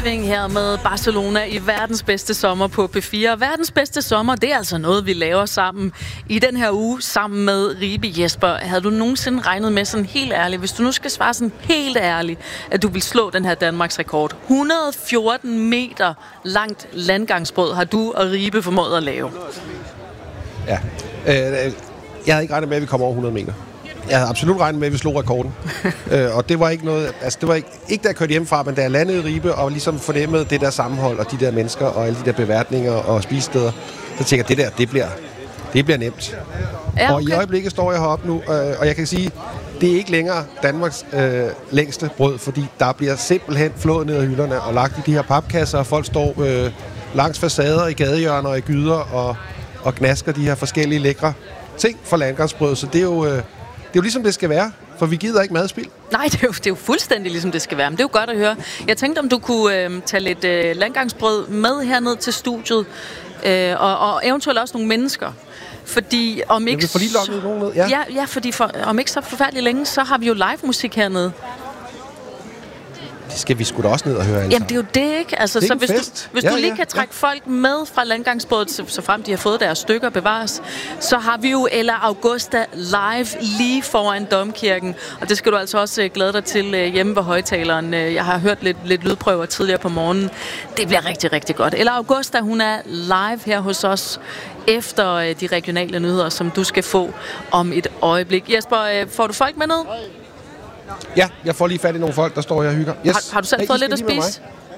Sving her med Barcelona i verdens bedste sommer på P4. Verdens bedste sommer, det er altså noget, vi laver sammen i den her uge, sammen med Ribe. Jesper, havde du nogensinde regnet med sådan helt ærligt, hvis du nu skal svare sådan helt ærligt, at du vil slå den her Danmarks rekord? 114 meter langt landgangsbrød har du og Ribe formået at lave. Ja. Jeg havde ikke regnet med, at vi kommer over 100 meter. Jeg havde absolut regnet med, at vi slog rekorden. Og det var ikke noget... Altså, det var ikke da jeg kørte hjemmefra, men da jeg landede i Ribe og ligesom fornemmede det der sammenhold og de der mennesker og alle de der beværtninger og spisesteder, så tænker jeg, det bliver nemt. Ja, okay. Og i øjeblikket står jeg heroppe nu, og jeg kan sige, det er ikke længere Danmarks længste brød, fordi der bliver simpelthen flået ned ad hylderne og lagt i de her papkasser, og folk står langs facader i gadehjørner og i gyder og gnasker de her forskellige lækre ting for landgangsbrød. Så det er jo ligesom det skal være, for vi gider ikke madspild. Nej, det er jo fuldstændig ligesom det skal være, men det er jo godt at høre. Jeg tænkte, om du kunne tage lidt landgangsbrød med herned til studiet, og eventuelt også nogle mennesker. Fordi om ikke om ikke så forfærdeligt længe, så har vi jo live musik hernede. Det skal vi sgu da også ned og høre. Altså. Jamen det er jo det, ikke? Altså, det er så hvis du lige kan trække folk med fra landgangsbrødet, så frem de har fået deres stykker bevares, så har vi jo Ella Augusta live lige foran Domkirken. Og det skal du altså også glæde dig til hjemme ved højtaleren. Jeg har hørt lidt lydprøver tidligere på morgenen. Det bliver rigtig, rigtig godt. Ella Augusta, hun er live her hos os efter de regionale nyheder, som du skal få om et øjeblik. Jesper, får du folk med ned? Ja, jeg får lige fat i nogle folk, der står her og hygger. Yes. Har du selv fået lidt at spise?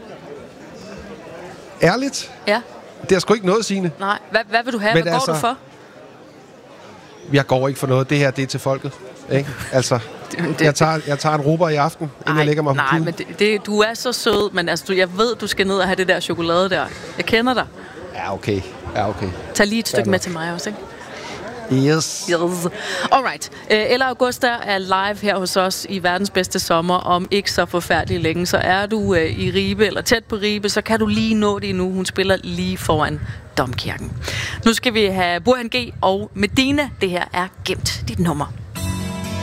Ærligt? Ja. Det er sgu ikke noget, Signe. Nej. Hvad vil du have? Hvad går du for? Jeg går ikke for noget. Det her, det er til folket. Ikke? Altså, jeg tager en rubber i aften, inden jeg lægger mig på puden. Nej, men du er så sød, men altså, jeg ved, du skal ned og have det der chokolade der. Jeg kender dig. Ja, okay. Tag lige et stykke med til mig også, ikke? Yes. Alright. Ella Augusta er live her hos os i verdens bedste sommer om ikke så forfærdeligt længe. Så er du i Ribe eller tæt på Ribe, så kan du lige nå det nu. Hun spiller lige foran Domkirken. Nu skal vi have Burhan G og Medina. Det her er Gemt dit nummer.